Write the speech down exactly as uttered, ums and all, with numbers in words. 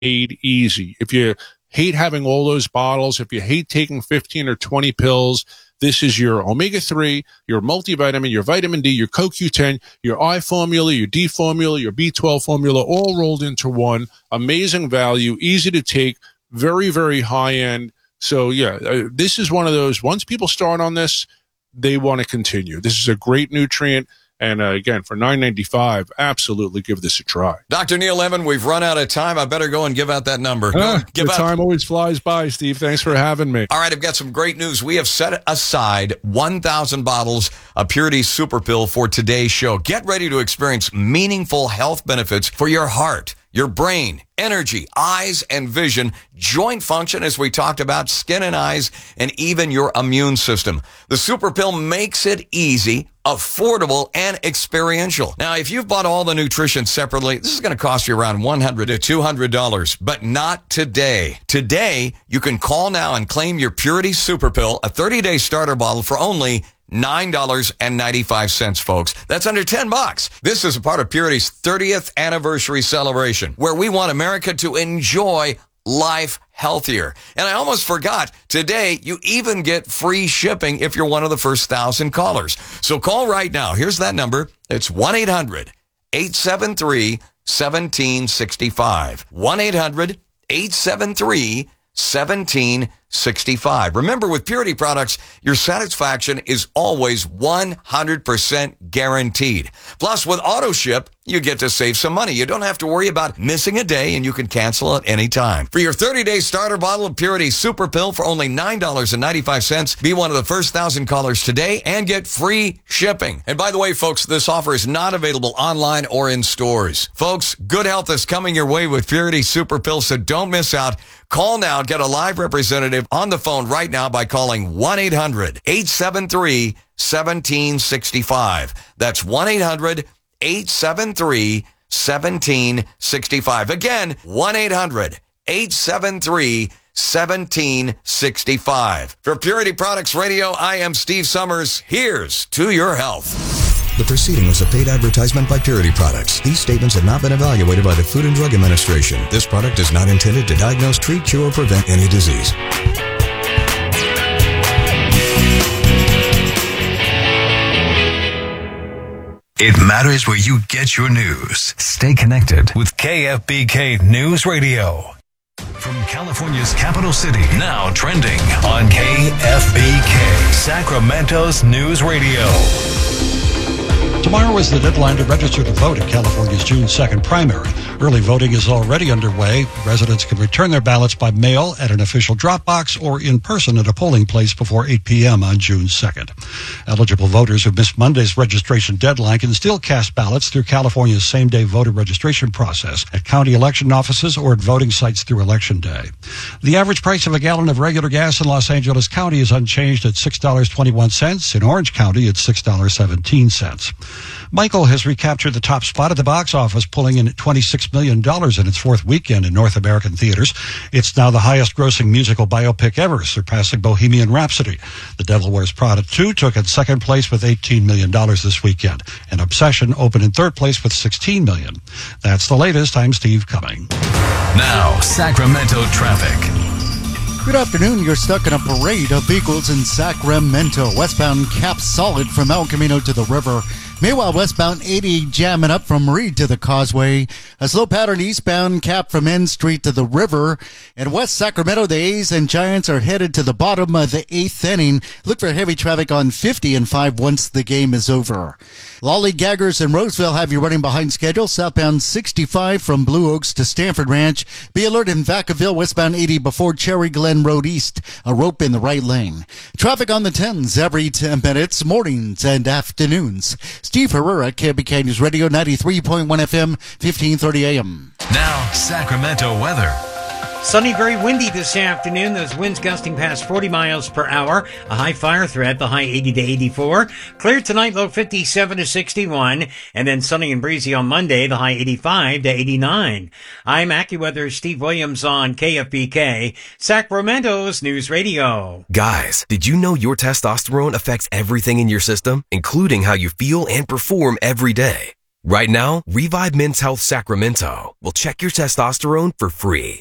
made easy. If you hate having all those bottles, if you hate taking fifteen or twenty pills, this is your omega three, your multivitamin, your vitamin D, your C O Q ten, your I formula, your D formula, your B twelve formula, all rolled into one. Amazing value, easy to take, very, very high end. So yeah, uh, this is one of those, once people start on this, they want to continue. This is a great nutrient. And uh, again, for nine ninety-five, absolutely give this a try. Doctor Neil Evan, we've run out of time. I better go and give out that number. Uh, give the out. time always flies by, Steve. Thanks for having me. All right, I've got some great news. We have set aside one thousand bottles of Purity Super Pill for today's show. Get ready to experience meaningful health benefits for your heart, your brain, energy, eyes, and vision, joint function, as we talked about, skin and eyes, and even your immune system. The Super Pill makes it easy, affordable, and experiential. Now, if you've bought all the nutrition separately, this is going to cost you around one hundred to two hundred dollars, but not today. Today, you can call now and claim your Purity Super Pill, a thirty-day starter bottle for only nine dollars and ninety-five cents, folks. That's under ten bucks. This is a part of Purity's thirtieth anniversary celebration, where we want America to enjoy life healthier. And I almost forgot, today you even get free shipping if you're one of the first thousand callers. So call right now. Here's that number. It's one eight hundred eight seven three one seven six five. one eight hundred eight seven three one seven six five. Remember, with Purity products, your satisfaction is always one hundred percent guaranteed. Plus, with auto ship, you get to save some money. You don't have to worry about missing a day, and you can cancel at any time. For your thirty-day starter bottle of Purity Super Pill for only nine dollars and ninety-five cents, be one of the first thousand callers today and get free shipping. And by the way, folks, this offer is not available online or in stores. Folks, good health is coming your way with Purity Super Pill, so don't miss out. Call now. Get a live representative on the phone right now by calling one eight hundred eight seven three one seven six five. That's one eight hundred eight seven three one seven six five. Again, one eight hundred eight seven three one seven six five. For Purity Products Radio, I am Steve Summers. Here's to your health. The proceeding was a paid advertisement by Purity Products. These statements have not been evaluated by the Food and Drug Administration. This product is not intended to diagnose, treat, cure, or prevent any disease. It matters where you get your news. Stay connected with K F B K News Radio. From California's capital city, now trending on K F B K, Sacramento's News Radio. Tomorrow is the deadline to register to vote in California's June second primary. Early voting is already underway. Residents can return their ballots by mail at an official drop box or in person at a polling place before eight p.m. on June second. Eligible voters who missed Monday's registration deadline can still cast ballots through California's same-day voter registration process at county election offices or at voting sites through Election Day. The average price of a gallon of regular gas in Los Angeles County is unchanged at six dollars and twenty-one cents. In Orange County, it's six dollars and seventeen cents. Michael has recaptured the top spot at the box office, pulling in twenty-six million dollars in its fourth weekend in North American theaters. It's now the highest-grossing musical biopic ever, surpassing Bohemian Rhapsody. The Devil Wears Prada two took in second place with eighteen million dollars this weekend, and Obsession opened in third place with sixteen million dollars. That's the latest. I'm Steve Cumming. Now, Sacramento traffic. Good afternoon. You're stuck in a parade of vehicles in Sacramento. Westbound Cap solid from El Camino to the river. Meanwhile, westbound eighty jamming up from Reed to the Causeway. A slow pattern eastbound Cap from N Street to the river. In West Sacramento, the A's and Giants are headed to the bottom of the eighth inning. Look for heavy traffic on fifty and five once the game is over. Lollygaggers in Roseville have you running behind schedule. Southbound sixty-five from Blue Oaks to Stanford Ranch. Be alert in Vacaville, westbound eighty before Cherry Glen Road East. A rope in the right lane. Traffic on the tens every ten minutes, mornings and afternoons. Steve Herrera, K B K News Radio, ninety-three point one F M, fifteen thirty A M. Now, Sacramento weather. Sunny, very windy this afternoon. Those winds gusting past forty miles per hour. A high fire threat, the high eighty to eighty-four. Clear tonight, low fifty-seven to sixty-one. And then sunny and breezy on Monday, the high eighty-five to eighty-nine. I'm AccuWeather Steve Williams on K F B K, Sacramento's News Radio. Guys, did you know your testosterone affects everything in your system, including how you feel and perform every day? Right now, Revive Men's Health Sacramento will check your testosterone for free.